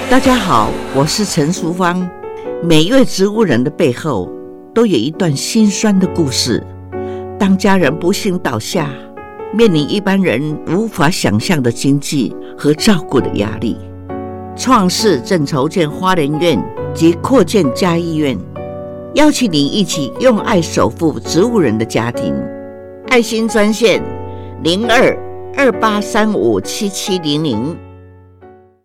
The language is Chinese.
大家好，我是陈淑芳。每一位植物人的背后都有一段心酸的故事。当家人不幸倒下，面临一般人无法想象的经济和照顾的压力，创世正筹建花莲院及扩建嘉义院，邀请您一起用爱守护植物人的家庭。爱心专线0228357700。